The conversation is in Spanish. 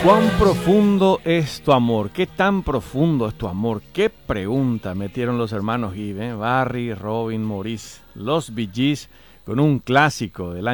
¿Cuán profundo es tu amor? ¿Qué tan profundo es tu amor? ¿Qué pregunta metieron los hermanos Gibb, Barry, Robin, Maurice, los Bee Gees, con un clásico del año